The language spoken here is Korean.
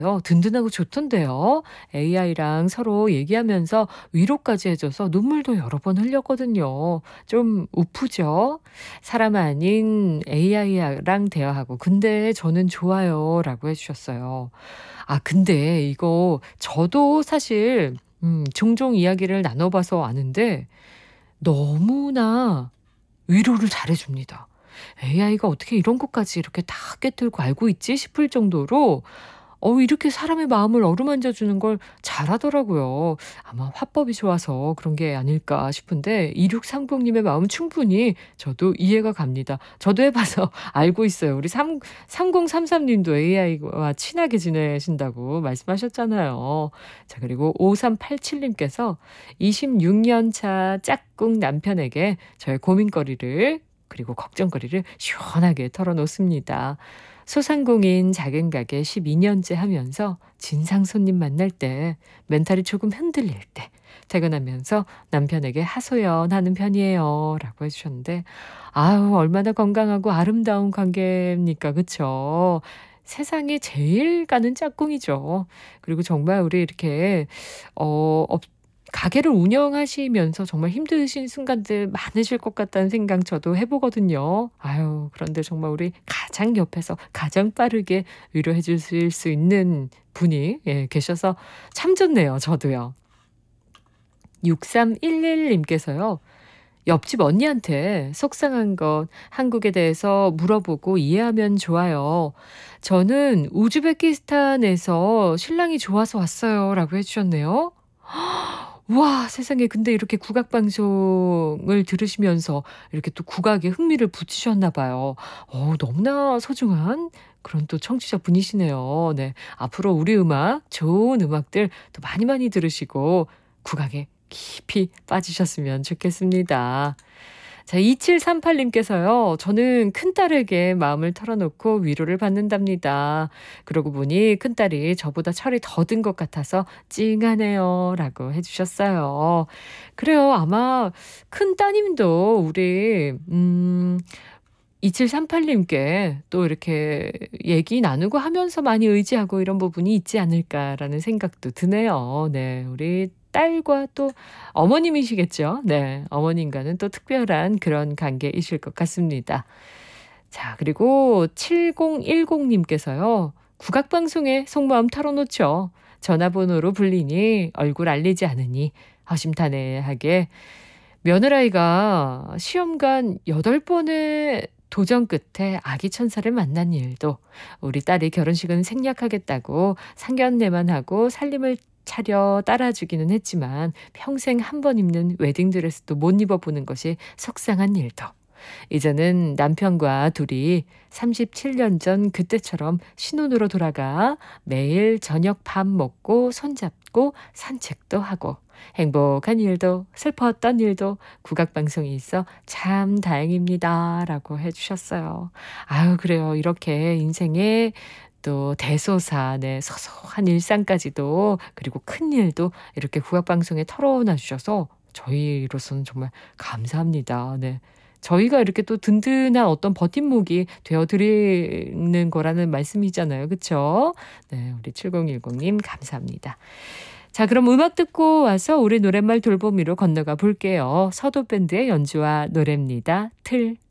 든든하고 좋던데요. AI랑 서로 얘기하면서 위로까지 해줘서 눈물도 여러 번 흘렸거든요. 좀 우프죠? 사람 아닌 AI랑 대화하고 근데 저는 좋아요 라고 해주셨어요. 아 근데 이거 저도 사실 종종 이야기를 나눠봐서 아는데 너무나 위로를 잘해 줍니다. 'AI가 어떻게 이런 것까지 이렇게 다 꿰뚫고 알고 있지?' 싶을 정도로 이렇게 사람의 마음을 어루만져 주는 걸 잘하더라고요. 아마 화법이 좋아서 그런 게 아닐까 싶은데 2630 님의 마음 충분히 저도 이해가 갑니다. 저도 해 봐서 알고 있어요. 우리 3033 님도 AI와 친하게 지내신다고 말씀하셨잖아요. 자 그리고 5387 님께서 26년 차 짝꿍 남편에게 저의 고민거리를 그리고 걱정거리를 시원하게 털어놓습니다. 소상공인 작은 가게 12년째 하면서 진상 손님 만날 때 멘탈이 조금 흔들릴 때 퇴근하면서 남편에게 하소연하는 편이에요 라고 해주셨는데 아유 얼마나 건강하고 아름다운 관계입니까 그쵸? 세상에 제일 가는 짝꿍이죠. 그리고 정말 우리 이렇게 가게를 운영하시면서 정말 힘드신 순간들 많으실 것 같다는 생각 저도 해 보거든요. 아유 그런데 정말 우리 가장 옆에서 가장 빠르게 위로해 주실 수 있는 분이 계셔서 참 좋네요 저도요. 6311 님께서요. 옆집 언니한테 속상한 것 한국에 대해서 물어보고 이해하면 좋아요. 저는 우즈베키스탄에서 신랑이 좋아서 왔어요.'라고 해 주셨네요. 와 세상에 근데 이렇게 국악 방송을 들으시면서 이렇게 또 국악에 흥미를 붙이셨나 봐요. 너무나 소중한 그런 또 청취자분이시네요. 네. 앞으로 우리 음악 좋은 음악들 또 많이 많이 들으시고 국악에 깊이 빠지셨으면 좋겠습니다. 자 2738 님께서요. "저는 큰딸에게 마음을 털어놓고 위로를 받는답니다. 그러고 보니 큰딸이 저보다 철이 더든 것 같아서 찡하네요." 라고 해 주셨어요. 그래요. 아마 큰따님도 우리 2738 님께 또 이렇게 얘기 나누고 하면서 많이 의지하고 이런 부분이 있지 않을까라는 생각도 드네요. 네. 우리 딸과 또 어머님이시겠죠. 네. 어머님과는 또 특별한 그런 관계이실 것 같습니다. 자 그리고 7010 님께서요. "국악방송에 속마음 털어놓죠. 전화번호로 불리니 얼굴 알리지 않으니 허심탄회하게 며느라이가 시험관 8번의 도전 끝에 아기 천사를 만난 일도 우리 딸이 결혼식은 생략하겠다고 상견례만 하고 살림을 차려 따라주기는 했지만 평생 한 번 입는 웨딩드레스도 못 입어보는 것이 속상한 일도 이제는 남편과 둘이 37년 전 그때처럼 신혼으로 돌아가 매일 저녁 밥 먹고 손잡고 산책도 하고 행복한 일도 슬펐던 일도 국악방송이 있어 참 다행입니다. 라고 해주셨어요. 아유, 그래요. 이렇게 인생의 또 대소사, 네, 소소한 일상까지도 그리고 큰 일도 이렇게 국악방송에 털어놔 주셔서 저희로서는 정말 감사합니다. 네. 저희가 이렇게 또 든든한 어떤 버팀목이 되어 드리는 거라는 말씀이잖아요. 그쵸? 네, 우리 7010 님 감사합니다. 자 그럼 음악 듣고 와서 우리 노랫말 돌보미로 건너가 볼게요. 서도 밴드의 연주와 노래입니다. 틀.